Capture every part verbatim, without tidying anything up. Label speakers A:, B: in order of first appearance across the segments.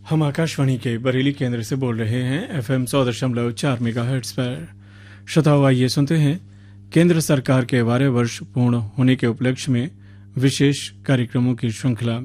A: हम आकाशवाणी के बरेली केंद्र से बोल रहे हैं एफएम सौ दशमलव चार मेगाहर्ट्ज पर। श्रोताओं, आइए सुनते हैं केंद्र सरकार के बारह वर्ष पूर्ण होने के उपलक्ष्य में विशेष कार्यक्रमों की श्रृंखला।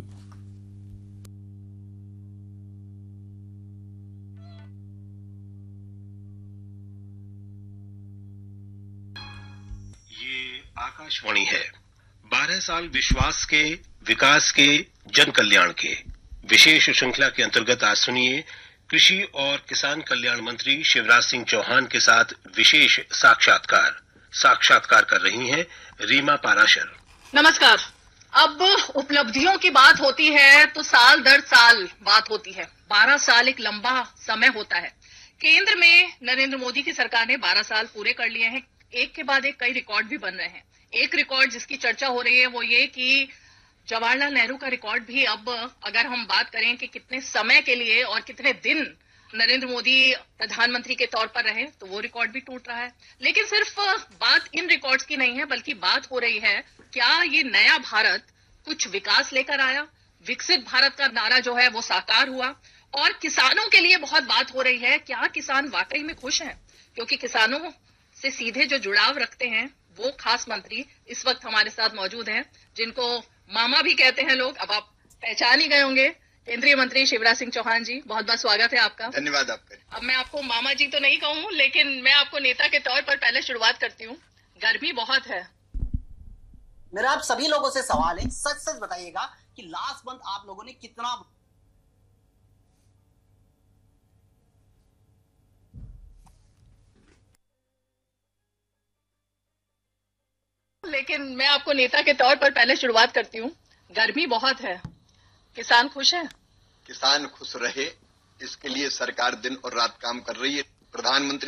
B: ये आकाशवाणी है। बारह साल विश्वास के, विकास के, जन कल्याण के विशेष श्रृंखला के अंतर्गत आज सुनिए कृषि और किसान कल्याण मंत्री शिवराज सिंह चौहान के साथ विशेष साक्षात्कार। साक्षात्कार कर रही हैं रीमा पाराशर।
C: नमस्कार। अब उपलब्धियों की बात होती है तो साल दर साल बात होती है। बारह साल एक लंबा समय होता है। केंद्र में नरेंद्र मोदी की सरकार ने बारह साल पूरे कर लिए हैं। एक के बाद एक कई रिकॉर्ड भी बन रहे हैं। एक रिकॉर्ड जिसकी चर्चा हो रही है वो ये कि जवाहरलाल नेहरू का रिकॉर्ड भी अब अगर हम बात करें कि कितने समय के लिए और कितने दिन नरेंद्र मोदी प्रधानमंत्री के तौर पर रहे तो वो रिकॉर्ड भी टूट रहा है। लेकिन सिर्फ बात इन रिकॉर्ड्स की नहीं है, बल्कि बात हो रही है क्या ये नया भारत कुछ विकास लेकर आया, विकसित भारत का नारा जो है वो साकार हुआ। और किसानों के लिए बहुत बात हो रही है, क्या किसान वाकई में खुश हैं, क्योंकि किसानों से सीधे जो जुड़ाव रखते हैं वो खास मंत्री इस वक्त हमारे साथ मौजूद हैं, जिनको मामा भी कहते हैं लोग। अब आप पहचान ही गए होंगे। केंद्रीय मंत्री शिवराज सिंह चौहान जी, बहुत बहुत स्वागत है आपका।
D: धन्यवाद आपका।
C: अब मैं आपको मामा जी तो नहीं कहूँ, लेकिन मैं आपको नेता के तौर पर पहले शुरुआत करती हूँ। गर्मी बहुत है।
D: मेरा आप सभी लोगों से सवाल है, सच सच बताइएगा कि लास्ट मंथ आप लोगों ने कितना
C: लेकिन मैं आपको नेता के तौर पर पहले शुरुआत करती हूँ। गर्मी बहुत है, किसान खुश है?
D: किसान खुश रहे इसके लिए सरकार दिन और रात काम कर रही है। प्रधानमंत्री